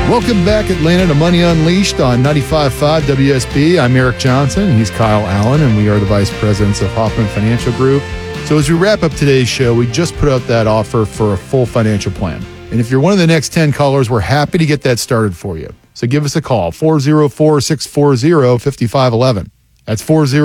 Welcome back, Atlanta, to Money Unleashed on 95.5 WSB. I'm Eric Johnson. He's Kyle Allen, and we are the vice presidents of Hoffman Financial Group. So as we wrap up today's show, we just put out that offer for a full financial plan. And if you're one of the next 10 callers, we're happy to get that started for you. So give us a call, 404-640-5511. That's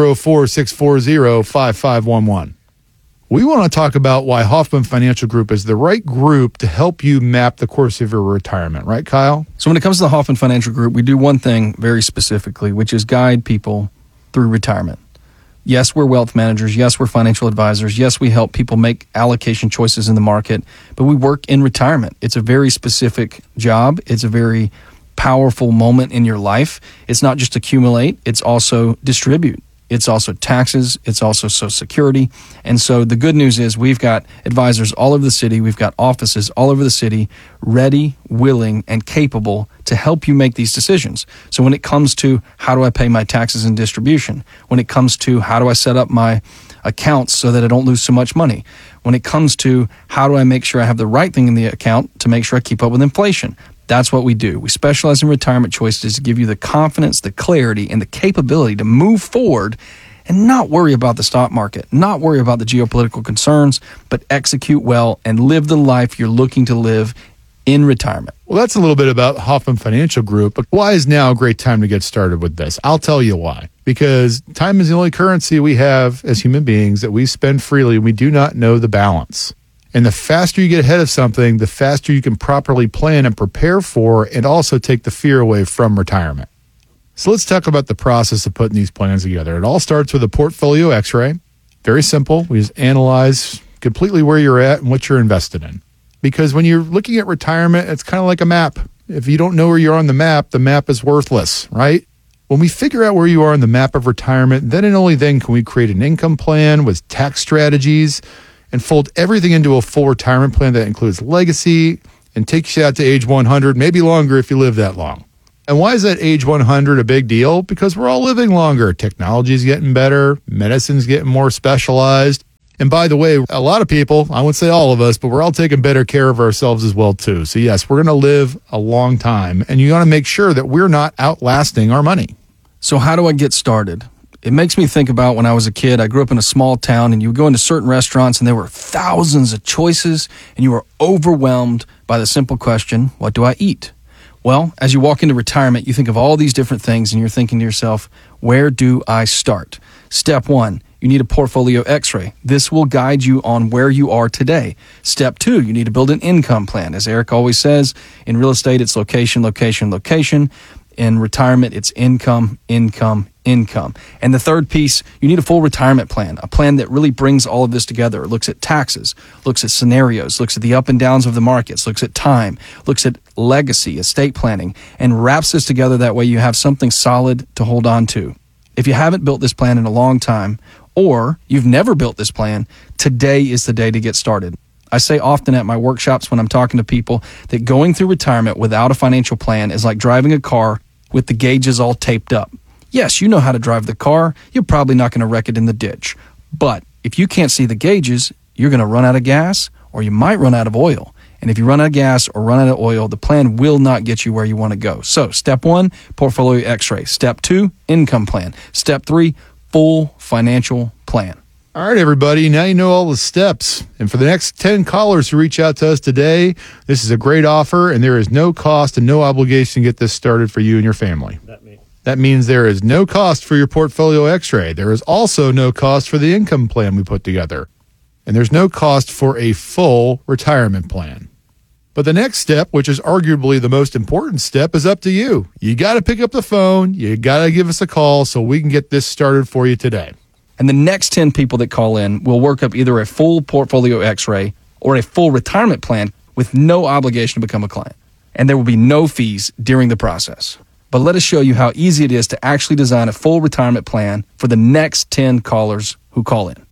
404-640-5511. We want to talk about why Hoffman Financial Group is the right group to help you map the course of your retirement. Right, Kyle? So when it comes to the Hoffman Financial Group, we do one thing very specifically, which is guide people through retirement. Yes, we're wealth managers. Yes, we're financial advisors. Yes, we help people make allocation choices in the market, but we work in retirement. It's a very specific job. It's a very powerful moment in your life. It's not just accumulate, it's also distribute. It's also taxes. It's also Social Security. And so the good news is we've got advisors all over the city. We've got offices all over the city ready, willing, and capable to help you make these decisions. So when it comes to how do I pay my taxes and distribution, when it comes to how do I set up my accounts so that I don't lose so much money, when it comes to how do I make sure I have the right thing in the account to make sure I keep up with inflation, that's what we do. We specialize in retirement choices to give you the confidence, the clarity, and the capability to move forward and not worry about the stock market, not worry about the geopolitical concerns, but execute well and live the life you're looking to live in retirement. Well, that's a little bit about Hoffman Financial Group, but why is now a great time to get started with this? I'll tell you why. Because time is the only currency we have as human beings that we spend freely. We do not know the balance. And the faster you get ahead of something, the faster you can properly plan and prepare for and also take the fear away from retirement. So let's talk about the process of putting these plans together. It all starts with a portfolio x-ray. Very simple. We just analyze completely where you're at and what you're invested in. Because when you're looking at retirement, it's kind of like a map. If you don't know where you're on the map is worthless, right? When we figure out where you are on the map of retirement, then and only then can we create an income plan with tax strategies and fold everything into a full retirement plan that includes legacy and takes you out to age 100, maybe longer if you live that long. And why is that age 100 a big deal? Because we're all living longer. Technology's getting better. Medicine's getting more specialized. And by the way, a lot of people, I wouldn't say all of us, but we're all taking better care of ourselves as well too. So yes, we're going to live a long time, and you got to make sure that we're not outlasting our money. So how do I get started? It makes me think about when I was a kid. I grew up in a small town, and you would go into certain restaurants, and there were thousands of choices, and you were overwhelmed by the simple question, what do I eat? Well, as you walk into retirement, you think of all these different things, and you're thinking to yourself, where do I start? Step one, you need a portfolio x-ray. This will guide you on where you are today. Step two, you need to build an income plan. As Eric always says, in real estate, it's location, location, location. In retirement, it's income, income, income. And the third piece, you need a full retirement plan, a plan that really brings all of this together. It looks at taxes, looks at scenarios, looks at the up and downs of the markets, looks at time, looks at legacy, estate planning, and wraps this together that way you have something solid to hold on to. If you haven't built this plan in a long time, or you've never built this plan, today is the day to get started. I say often at my workshops when I'm talking to people that going through retirement without a financial plan is like driving a car with the gauges all taped up. Yes, you know how to drive the car. You're probably not going to wreck it in the ditch. But if you can't see the gauges, you're going to run out of gas, or you might run out of oil. And if you run out of gas or run out of oil, the plan will not get you where you want to go. So step one, portfolio x-ray. Step two, income plan. Step three, full financial plan. All right, everybody. Now you know all the steps. And for the next 10 callers who reach out to us today, this is a great offer, and there is no cost and no obligation to get this started for you and your family. That means there is no cost for your portfolio x-ray. There is also no cost for the income plan we put together. And there's no cost for a full retirement plan. But the next step, which is arguably the most important step, is up to you. You got to pick up the phone. You got to give us a call so we can get this started for you today. And the next 10 people that call in will work up either a full portfolio x-ray or a full retirement plan with no obligation to become a client. And there will be no fees during the process. But let us show you how easy it is to actually design a full retirement plan for the next 10 callers who call in.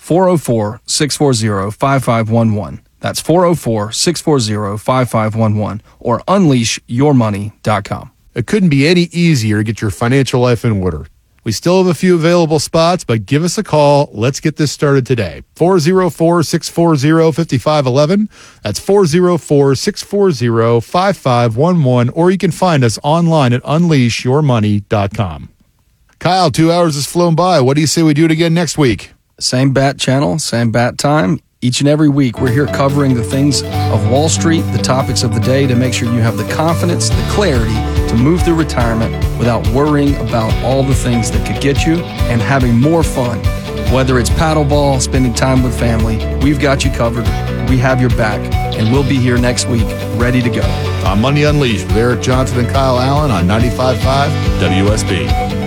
404-640-5511. That's 404-640-5511 or unleashyourmoney.com. It couldn't be any easier to get your financial life in order. We still have a few available spots, but give us a call. Let's get this started today. 404-640-5511. That's 404-640-5511. Or you can find us online at unleashyourmoney.com. Kyle, 2 hours has flown by. What do you say we do it again next week? Same bat channel, same bat time. Each and every week, we're here covering the things of Wall Street, the topics of the day, to make sure you have the confidence, the clarity to move through retirement without worrying about all the things that could get you and having more fun. Whether it's paddleball, spending time with family, we've got you covered. We have your back, and we'll be here next week, ready to go. On Money Unleashed with Eric Johnson and Kyle Allen on 95.5 WSB.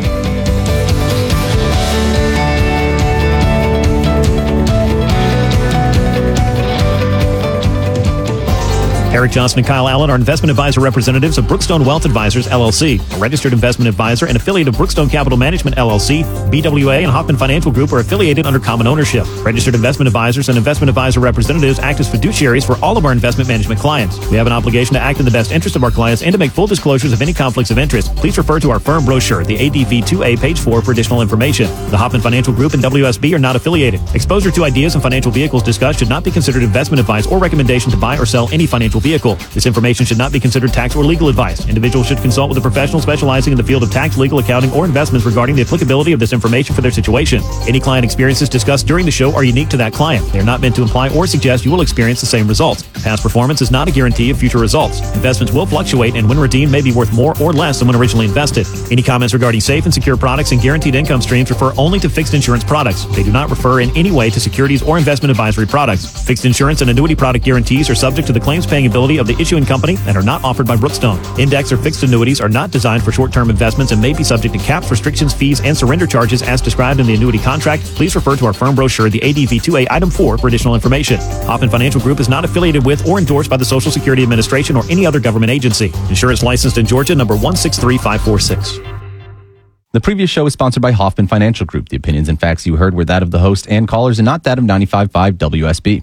Eric Johnson and Kyle Allen are investment advisor representatives of Brookstone Wealth Advisors, LLC, a registered investment advisor and affiliate of Brookstone Capital Management, LLC. BWA and Hoffman Financial Group are affiliated under common ownership. Registered investment advisors and investment advisor representatives act as fiduciaries for all of our investment management clients. We have an obligation to act in the best interest of our clients and to make full disclosures of any conflicts of interest. Please refer to our firm brochure, the ADV 2A, page 4, for additional information. The Hoffman Financial Group and WSB are not affiliated. Exposure to ideas and financial vehicles discussed should not be considered investment advice or recommendation to buy or sell any financial vehicle. This information should not be considered tax or legal advice. Individuals should consult with a professional specializing in the field of tax, legal, accounting, or investments regarding the applicability of this information for their situation. Any client experiences discussed during the show are unique to that client. They are not meant to imply or suggest you will experience the same results. Past performance is not a guarantee of future results. Investments will fluctuate, and when redeemed may be worth more or less than when originally invested. Any comments regarding safe and secure products and guaranteed income streams refer only to fixed insurance products. They do not refer in any way to securities or investment advisory products. Fixed insurance and annuity product guarantees are subject to the claims-paying ability of the issuing company and are not offered by Brookstone. Index or fixed annuities are not designed for short-term investments and may be subject to caps, restrictions, fees, and surrender charges as described in the annuity contract. Please refer to our firm brochure, the ADV 2A, item 4, for additional information. Hoffman Financial Group is not affiliated with or endorsed by the Social Security Administration or any other government agency. Insurance licensed in Georgia, number 163546. The previous show was sponsored by Hoffman Financial Group. The opinions and facts you heard were that of the host and callers and not that of 95.5 WSB.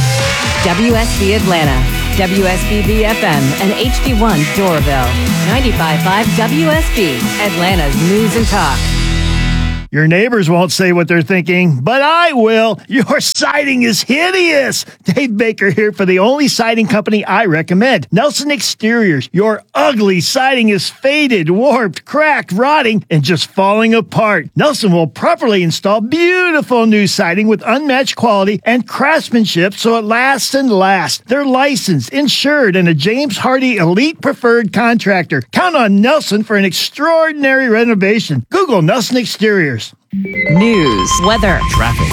WSB Atlanta, WSB BFM, and HD1 Doraville. 95.5 WSB, Atlanta's News and Talk. Your neighbors won't say what they're thinking, but I will. Your siding is hideous. Dave Baker here for the only siding company I recommend, Nelson Exteriors. Your ugly siding is faded, warped, cracked, rotting, and just falling apart. Nelson will properly install beautiful new siding with unmatched quality and craftsmanship so it lasts and lasts. They're licensed, insured, and a James Hardy Elite Preferred Contractor. Count on Nelson for an extraordinary renovation. Google Nelson Exteriors. News, weather, Traffic.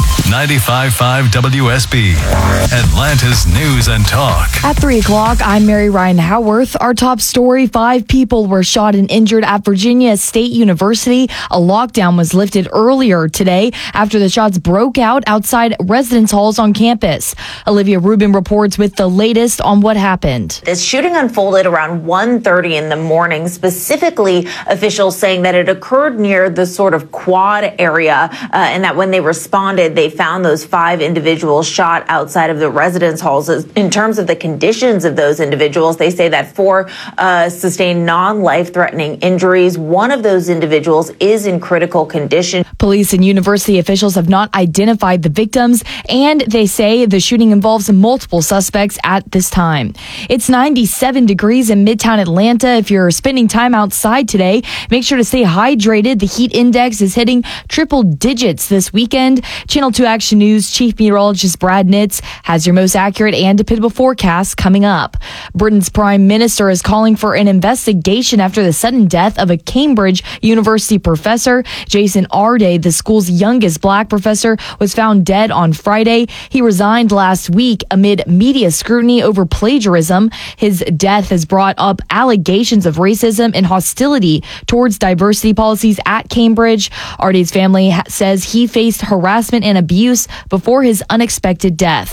95.5 WSB, Atlanta's News and Talk. At 3 o'clock, I'm Mary Ryan Howarth. Our top story, 5 people were shot and injured at Virginia State University. A lockdown was lifted earlier today after the shots broke out outside residence halls on campus. Olivia Rubin reports with the latest on what happened. This shooting unfolded around 1:30 in the morning, specifically officials saying that it occurred near the sort of quad area and that when they responded, they found those 5 individuals shot outside of the residence halls. In terms of the conditions of those individuals, they say that 4 sustained non-life-threatening injuries. One of those individuals is in critical condition. Police and university officials have not identified the victims, and they say the shooting involves multiple suspects at this time. It's 97 degrees in Midtown Atlanta. If you're spending time outside today, make sure to stay hydrated. The heat index is hitting triple digits this weekend. Channel 2 Action News Chief Meteorologist Brad Nitz has your most accurate and dependable forecast coming up. Britain's Prime Minister is calling for an investigation after the sudden death of a Cambridge University professor. Jason Arday, the school's youngest black professor, was found dead on Friday. He resigned last week amid media scrutiny over plagiarism. His death has brought up allegations of racism and hostility towards diversity policies at Cambridge. Arday's family says he faced harassment and abuse before his unexpected death.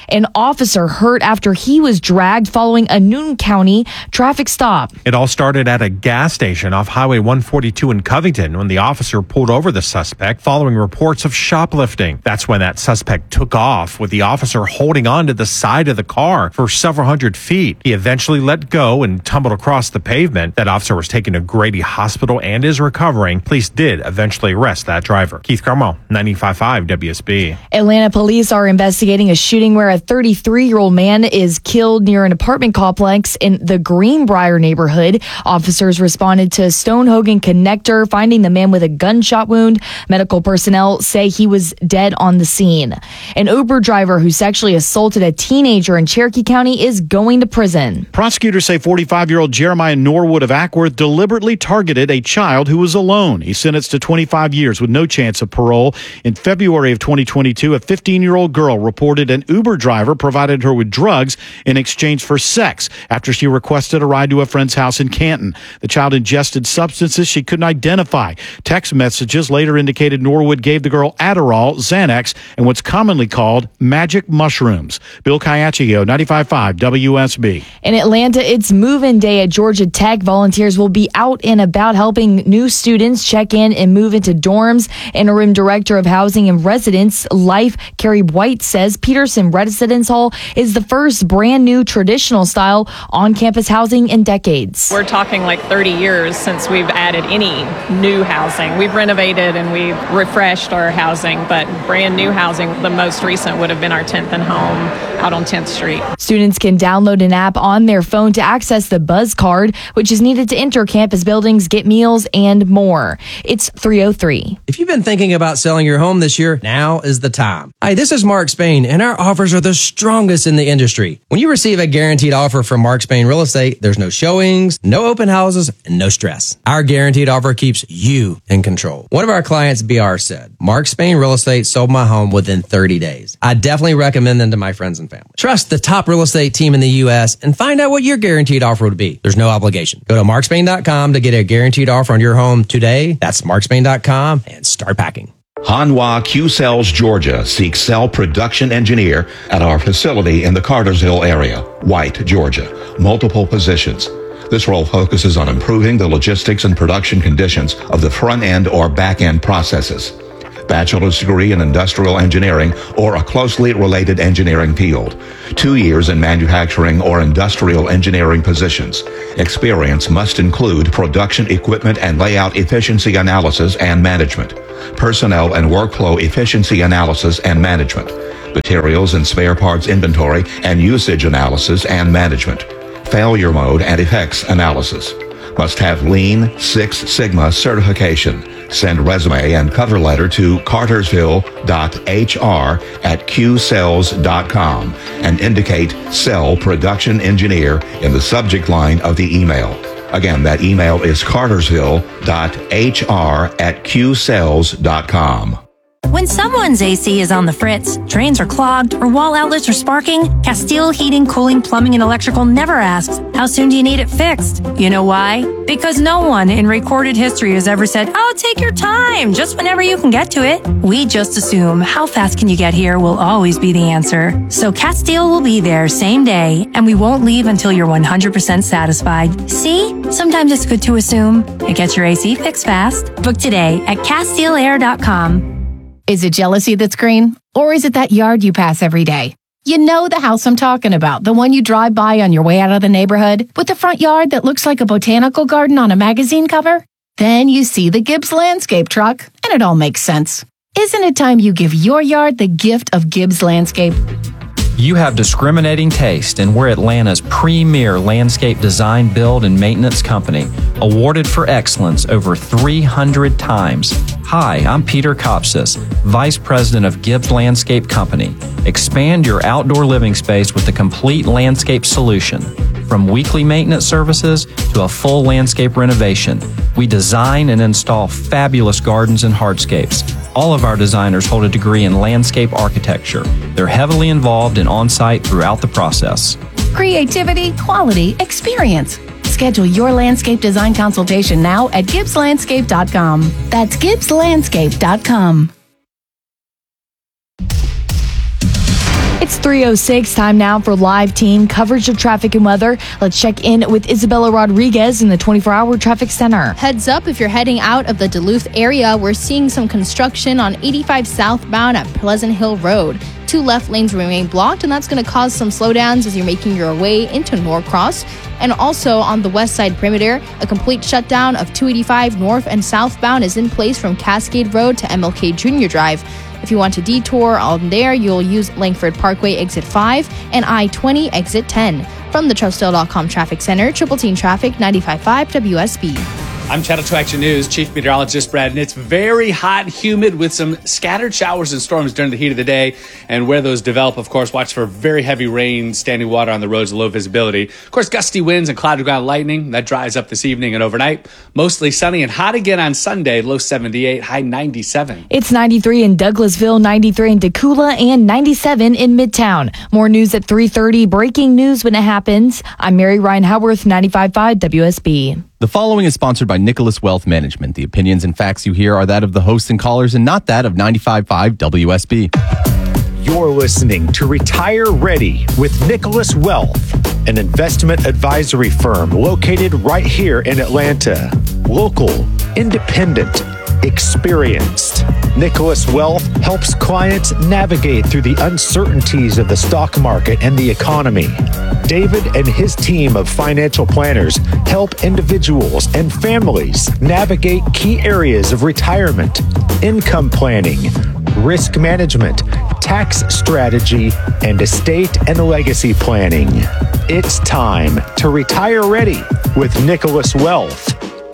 An officer hurt after he was dragged following a Newton County traffic stop. It all started at a gas station off Highway 142 in Covington when the officer pulled over the suspect following reports of shoplifting. That's when that suspect took off, with the officer holding on to the side of the car for several hundred feet. He eventually let go and tumbled across the pavement. That officer was taken to Grady Hospital and is recovering. Police did eventually arrest that driver. Keith Carmel, 95.5 WSB. Atlanta police are investigating a shooting where a 33-year-old man is killed near an apartment complex in the Greenbrier neighborhood. Officers responded to Stonehogan Connector, finding the man with a gunshot wound. Medical personnel say he was dead on the scene. An Uber driver who sexually assaulted a teenager in Cherokee County is going to prison. Prosecutors say 45-year-old Jeremiah Norwood of Ackworth deliberately targeted a child who was alone. He's sentenced to 25 years with no chance of parole. In February of 2022, a 15-year-old girl reported an Uber driver provided her with drugs in exchange for sex after she requested a ride to a friend's house in Canton. The child ingested substances she couldn't identify. Text messages later indicated Norwood gave the girl Adderall, Xanax, and what's commonly called magic mushrooms. Bill Caiaccio, 95.5 WSB. In Atlanta, it's move-in day at Georgia Tech. Volunteers will be out and about helping new students check in and move into dorms. Interim Director of Housing and Residence Life, Carrie White, says Peterson Residence Hall is the first brand new traditional style on-campus housing in decades. We're talking like 30 years since we've added any new housing. We've renovated and we've refreshed our housing, but brand new housing, the most recent would have been our 10th and Home out on 10th Street. Students can download an app on their phone to access the Buzz Card, which is needed to enter campus buildings, get meals, and more. It's 3:03. If you've been thinking about selling your home this year, now is the time. Hi, this is Mark Spain, and our offers are the strongest in the industry. When you receive a guaranteed offer from Mark Spain Real Estate, there's no showings, no open houses, and no stress. Our guaranteed offer keeps you in control. One of our clients, BR, said, Mark Spain Real Estate sold my home within 30 days. I definitely recommend them to my friends and family. Trust the top real estate team in the U.S. and find out what your guaranteed offer would be. There's no obligation. Go to markspain.com to get a guaranteed offer on your home today. That's markspain.com and start packing. Hanwha Q-Cells, Georgia seeks cell production engineer at our facility in the Cartersville area, White, Georgia. Multiple positions. This role focuses on improving the logistics and production conditions of the front-end or back-end processes. Bachelor's degree in industrial engineering or a closely related engineering field. 2 years in manufacturing or industrial engineering positions. Experience must include production equipment and layout efficiency analysis and management. Personnel and workflow efficiency analysis and management. Materials and spare parts inventory and usage analysis and management. Failure mode and effects analysis. Must have Lean Six Sigma certification. Send resume and cover letter to cartersville.hr@qcells.com and indicate cell production engineer in the subject line of the email. Again, that email is cartersville.hr@qcells.com. When someone's AC is on the fritz, drains are clogged, or wall outlets are sparking, Castile Heating, Cooling, Plumbing, and Electrical never asks, how soon do you need it fixed? You know why? Because no one in recorded history has ever said, oh, take your time, just whenever you can get to it. We just assume how fast can you get here will always be the answer. So Castile will be there same day, and we won't leave until you're 100% satisfied. See? Sometimes it's good to assume. It gets your AC fixed fast. Book today at CastileAir.com. Is it jealousy that's green? Or is it that yard you pass every day? You know the house I'm talking about, the one you drive by on your way out of the neighborhood, with the front yard that looks like a botanical garden on a magazine cover? Then you see the Gibbs Landscape truck, and it all makes sense. Isn't it time you give your yard the gift of Gibbs Landscape? You have discriminating taste, and we're Atlanta's premier landscape design, build, and maintenance company, awarded for excellence over 300 times. Hi, I'm Peter Kopsis, Vice President of Gibbs Landscape Company. Expand your outdoor living space with the complete landscape solution. From weekly maintenance services to a full landscape renovation, we design and install fabulous gardens and hardscapes. All of our designers hold a degree in landscape architecture. They're heavily involved and on-site throughout the process. Creativity, quality, experience. Schedule your landscape design consultation now at GibbsLandscape.com. That's GibbsLandscape.com. It's 3:06, time now for live team coverage of traffic and weather. Let's check in with Isabella Rodriguez in the 24-hour traffic center. Heads up if you're heading out of the Duluth area. We're seeing some construction on 85 southbound at Pleasant Hill Road. 2 left lanes remain blocked, and that's going to cause some slowdowns as you're making your way into Norcross. And also on the west side perimeter, a complete shutdown of 285 north and southbound is in place from Cascade Road to MLK Junior Drive. If you want to detour on there, you'll use Langford Parkway exit 5 and I-20 exit 10. From the Trustdale.com Traffic Center, Triple Team Traffic 95.5 WSB. I'm Channel 2 Action News Chief Meteorologist Brad, and it's very hot and humid with some scattered showers and storms during the heat of the day. And where those develop, of course, watch for very heavy rain, standing water on the roads, low visibility. Of course, gusty winds and cloud to ground lightning. That dries up this evening and overnight. Mostly sunny and hot again on Sunday, low 78, high 97. It's 93 in Douglasville, 93 in Decula, and 97 in Midtown. More news at 3:30. Breaking news when it happens. I'm Mary Ryan Howarth, 95.5 WSB. The following is sponsored by Nicholas Wealth Management. The opinions and facts you hear are that of the hosts and callers and not that of 95.5 WSB. You're listening to Retire Ready with Nicholas Wealth, an investment advisory firm located right here in Atlanta. Local, independent, experienced. Nicholas Wealth helps clients navigate through the uncertainties of the stock market and the economy. David and his team of financial planners help individuals and families navigate key areas of retirement, income planning, risk management, tax strategy, and estate and legacy planning. It's time to retire ready with Nicholas Wealth.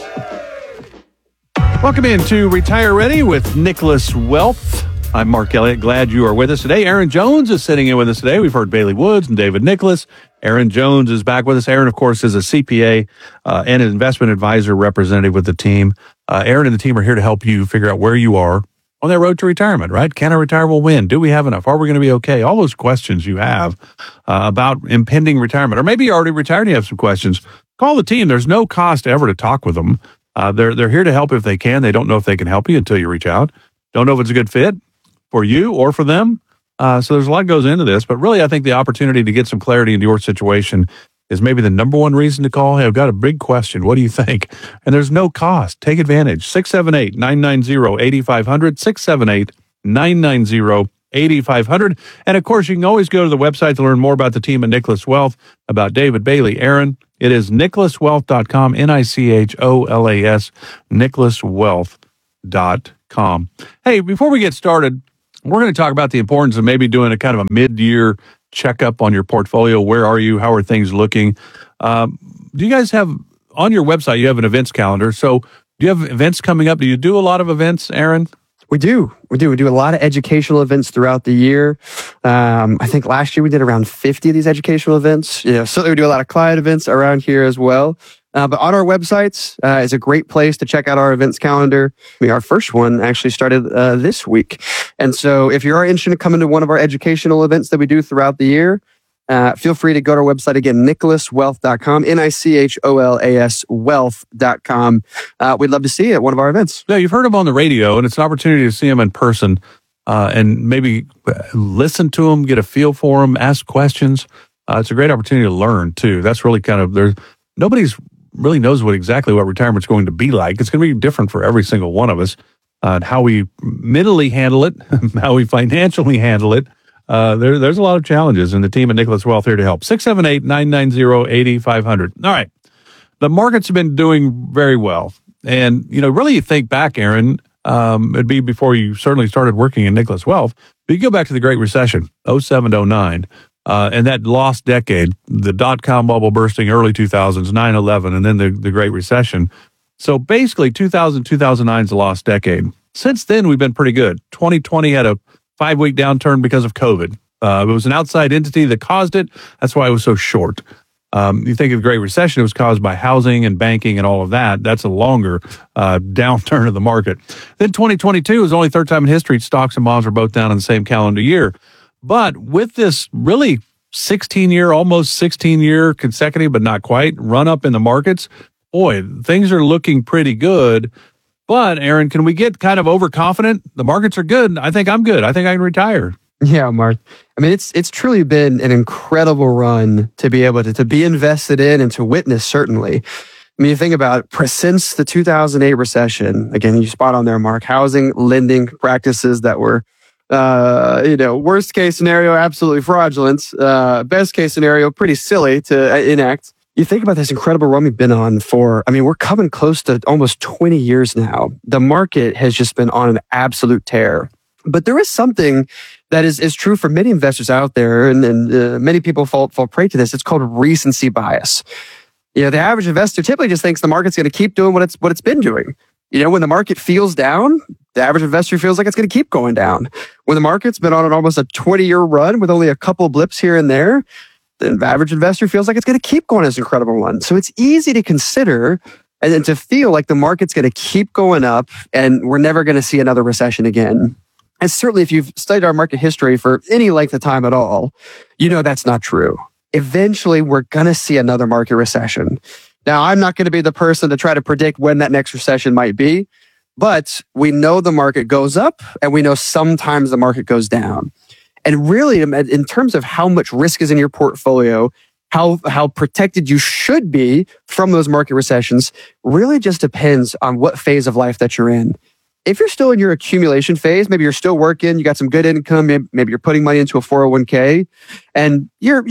Welcome into Retire Ready with Nicholas Wealth. I'm Mark Elliott. Glad you are with us today. Aaron Jones is sitting in with us today. We've heard Bailey Woods and David Nicholas. Aaron Jones is back with us. Aaron, of course, is a CPA and an investment advisor representative with the team. Aaron and the team are here to help you figure out where you are on that road to retirement, right? Can I retire? Well, when? Do we have enough? Are we going to be okay? All those questions you have about impending retirement. Or maybe you already retired and you have some questions. Call the team. There's no cost ever to talk with them. They're here to help if they can. They don't know if they can help you until you reach out. Don't know if it's a good fit for you or for them. So there's a lot that goes into this, but really I think the opportunity to get some clarity into your situation is maybe the number one reason to call. Hey, I've got a big question. What do you think? And there's no cost. Take advantage. 678-990-8500, 678-990-8500. And of course, you can always go to the website to learn more about the team at Nicholas Wealth, about David, Bailey, Aaron. It is nicholaswealth.com, Nicholas, nicholaswealth.com. Hey, before we get started, we're going to talk about the importance of maybe doing a kind of a mid-year checkup on your portfolio. Where are you? How are things looking? Do you guys have, on your website, you have an events calendar. So do you have events coming up? Do you do a lot of events, Aaron? We do. We do a lot of educational events throughout the year. I think last year we did around 50 of these educational events. Certainly we do a lot of client events around here as well. But on our websites is a great place to check out our events calendar. Our first one actually started this week. And so if you are interested in coming to one of our educational events that we do throughout the year, feel free to go to our website again, nicholaswealth.com, Nicholas wealth.com. We'd love to see you at one of our events. Yeah, you've heard him on the radio, and it's an opportunity to see him in person and maybe listen to him, get a feel for him, ask questions. It's a great opportunity to learn, too. That's really kind of, nobody's really knows exactly what retirement's going to be like. It's going to be different for every single one of us. How we mentally handle it, how we financially handle it. There's a lot of challenges, and the team at Nicholas Wealth here to help. 678-990-8500. All right. The markets have been doing very well. And, really you think back, Aaron, it'd be before you certainly started working in Nicholas Wealth, but you go back to the Great Recession, 07 to 09. And that lost decade, the dot-com bubble bursting early 2000s, 9/11, and then the Great Recession. So basically 2000, 2009 is the lost decade. Since then, we've been pretty good. 2020 had a 5-week downturn because of COVID. It was an outside entity that caused it. That's why it was so short. You think of the Great Recession, it was caused by housing and banking and all of that. That's a longer downturn of the market. Then 2022 was the only third time in history stocks and bonds were both down in the same calendar year. But with this really 16-year, almost 16-year consecutive, but not quite, run up in the markets, boy, things are looking pretty good. But, Aaron, can we get kind of overconfident? The markets are good. I think I'm good. I think I can retire. Yeah, Mark. I mean, it's truly been an incredible run to be able to be invested in and to witness, certainly. I mean, you think about since the 2008 recession, again, you spot on there, Mark, housing lending practices that were, worst case scenario, absolutely fraudulent. Best case scenario, pretty silly to enact. You think about this incredible run we've been on we're coming close to almost 20 years now. The market has just been on an absolute tear. But there is something that is true for many investors out there, and many people fall prey to this. It's called recency bias. The average investor typically just thinks the market's going to keep doing what it's been doing. When the market feels down, the average investor feels like it's going to keep going down. When the market's been on almost a 20-year run with only a couple of blips here and there, the average investor feels like it's going to keep going as an incredible run. So it's easy to consider and to feel like the market's going to keep going up and we're never going to see another recession again. And certainly if you've studied our market history for any length of time at all, that's not true. Eventually, we're going to see another market recession. Now, I'm not going to be the person to try to predict when that next recession might be, but we know the market goes up and we know sometimes the market goes down. And really, in terms of how much risk is in your portfolio, how protected you should be from those market recessions really just depends on what phase of life that you're in. If you're still in your accumulation phase, maybe you're still working, you got some good income, maybe you're putting money into a 401k, and you're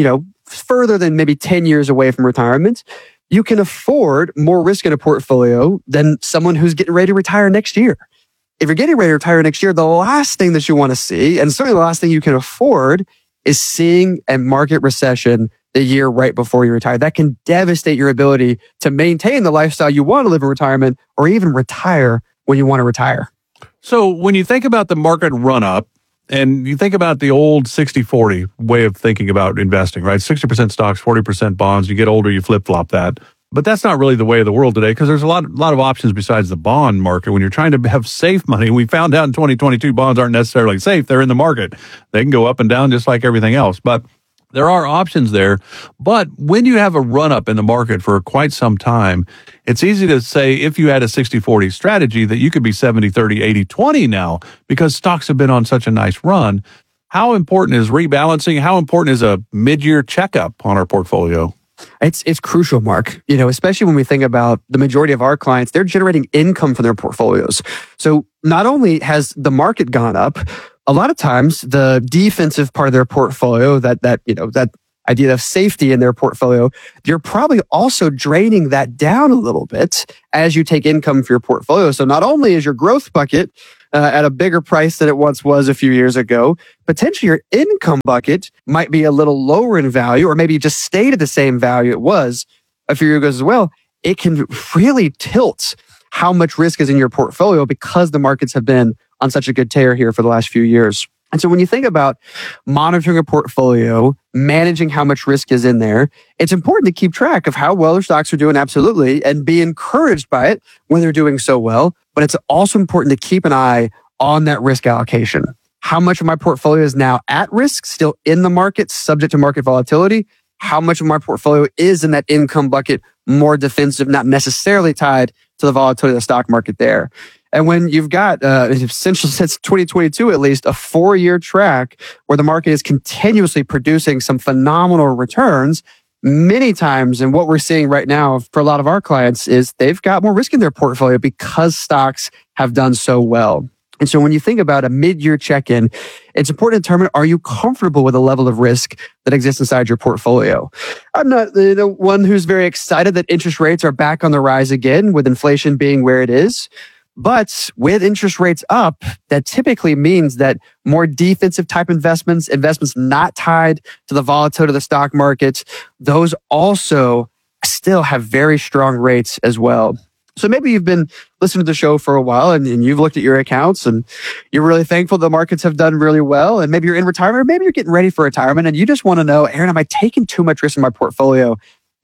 further than maybe 10 years away from retirement, you can afford more risk in a portfolio than someone who's getting ready to retire next year. If you're getting ready to retire next year, the last thing that you want to see, and certainly the last thing you can afford, is seeing a market recession the year right before you retire. That can devastate your ability to maintain the lifestyle you want to live in retirement or even retire when you want to retire. So when you think about the market run up and you think about the old 60-40 way of thinking about investing, right? 60% stocks, 40% bonds. You get older, you flip-flop that. But that's not really the way of the world today because there's a lot of options besides the bond market. When you're trying to have safe money, we found out in 2022 bonds aren't necessarily safe. They're in the market. They can go up and down just like everything else. But there are options there. But when you have a run-up in the market for quite some time, it's easy to say if you had a 60-40 strategy that you could be 70-30, 80-20 now because stocks have been on such a nice run. How important is rebalancing? How important is a mid-year checkup on our portfolio? It's crucial, Mark, especially when we think about the majority of our clients, they're generating income from their portfolios. So not only has the market gone up, a lot of times the defensive part of their portfolio, that idea of safety in their portfolio, you're probably also draining that down a little bit as you take income for your portfolio. So not only is your growth bucket at a bigger price than it once was a few years ago, potentially your income bucket might be a little lower in value or maybe just stayed at the same value it was a few years ago as well. It can really tilt how much risk is in your portfolio because the markets have been on such a good tear here for the last few years. And so when you think about monitoring a portfolio, managing how much risk is in there, it's important to keep track of how well their stocks are doing, absolutely, and be encouraged by it when they're doing so well. But it's also important to keep an eye on that risk allocation. How much of my portfolio is now at risk, still in the market, subject to market volatility? How much of my portfolio is in that income bucket, more defensive, not necessarily tied to the volatility of the stock market there? And when you've got, essentially since 2022 at least, a 4-year track where the market is continuously producing some phenomenal returns, many times, and what we're seeing right now for a lot of our clients is they've got more risk in their portfolio because stocks have done so well. And so when you think about a mid-year check-in, it's important to determine, are you comfortable with the level of risk that exists inside your portfolio? I'm not the one who's very excited that interest rates are back on the rise again, with inflation being where it is. But with interest rates up, that typically means that more defensive type investments not tied to the volatility of the stock market, those also still have very strong rates as well. So maybe you've been listening to the show for a while and you've looked at your accounts and you're really thankful the markets have done really well. And maybe you're in retirement, or maybe you're getting ready for retirement and you just want to know, Aaron, am I taking too much risk in my portfolio?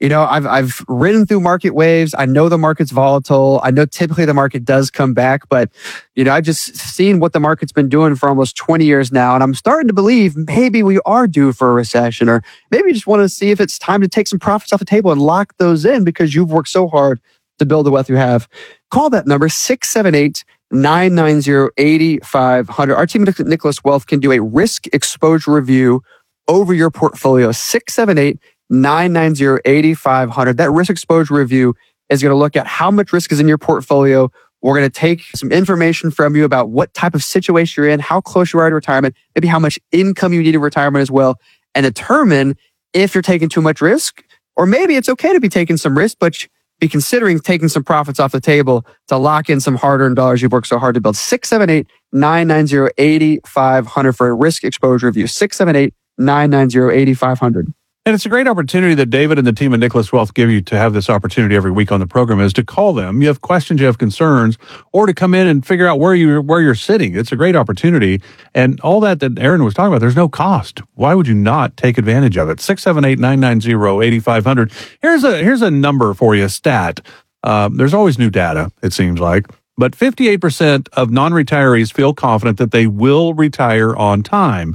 I've ridden through market waves. I know the market's volatile. I know typically the market does come back, but I've just seen what the market's been doing for almost 20 years now. And I'm starting to believe maybe we are due for a recession, or maybe you just want to see if it's time to take some profits off the table and lock those in because you've worked so hard to build the wealth you have. Call that number 678 678-990-8500. Our team at Nicholas Wealth can do a risk exposure review over your portfolio. 678-990-8500. That risk exposure review is going to look at how much risk is in your portfolio. We're going to take some information from you about what type of situation you're in, how close you are to retirement, maybe how much income you need in retirement as well, and determine if you're taking too much risk, or maybe it's okay to be taking some risk, but be considering taking some profits off the table to lock in some hard-earned dollars you've worked so hard to build. 678-990-8500 for a risk exposure review. 678-990-8500. And it's a great opportunity that David and the team at Nicholas Wealth give you to have this opportunity every week on the program, is to call them. You have questions, you have concerns, or to come in and figure out where you're sitting. It's a great opportunity. And all that Aaron was talking about, there's no cost. Why would you not take advantage of it? 678-990-8500. Here's a number for you, a stat. There's always new data, it seems like. But 58% of non-retirees feel confident that they will retire on time.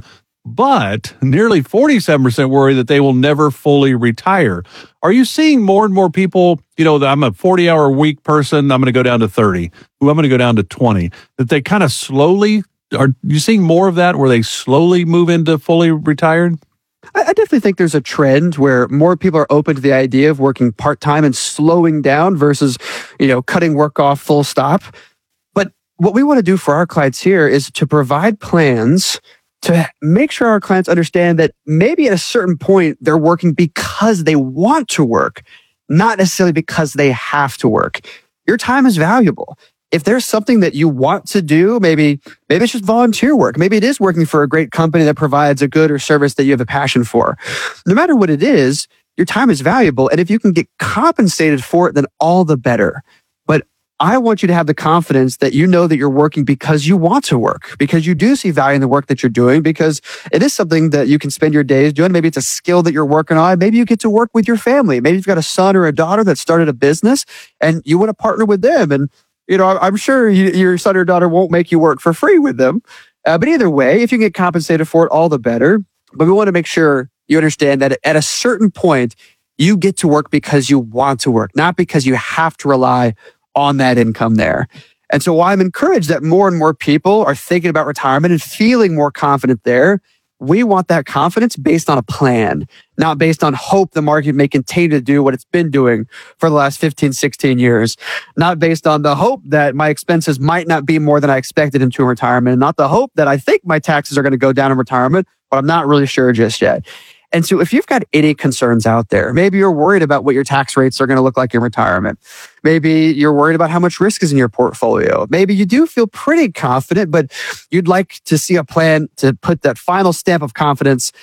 But nearly 47% worry that they will never fully retire. Are you seeing more and more people, I'm a 40-hour week person, I'm going to go down to 30, I'm going to go down to 20, that they kind of slowly, are you seeing more of that where they slowly move into fully retired? I definitely think there's a trend where more people are open to the idea of working part-time and slowing down versus, cutting work off full stop. But what we want to do for our clients here is to provide plans to make sure our clients understand that maybe at a certain point they're working because they want to work, not necessarily because they have to work. Your time is valuable. If there's something that you want to do, maybe it's just volunteer work. Maybe it is working for a great company that provides a good or service that you have a passion for. No matter what it is, your time is valuable. And if you can get compensated for it, then all the better. But I want you to have the confidence that you know that you're working because you want to work, because you do see value in the work that you're doing, because it is something that you can spend your days doing. Maybe it's a skill that you're working on. Maybe you get to work with your family. Maybe you've got a son or a daughter that started a business and you want to partner with them. And, I'm sure your son or daughter won't make you work for free with them. But either way, if you get compensated for it, all the better. But we want to make sure you understand that at a certain point, you get to work because you want to work, not because you have to rely on that income there. And so while I'm encouraged that more and more people are thinking about retirement and feeling more confident there, we want that confidence based on a plan, not based on hope the market may continue to do what it's been doing for the last 15, 16 years, not based on the hope that my expenses might not be more than I expected into retirement, and not the hope that I think my taxes are going to go down in retirement, but I'm not really sure just yet. And so if you've got any concerns out there, maybe you're worried about what your tax rates are going to look like in retirement. Maybe you're worried about how much risk is in your portfolio. Maybe you do feel pretty confident, but you'd like to see a plan to put that final stamp of confidence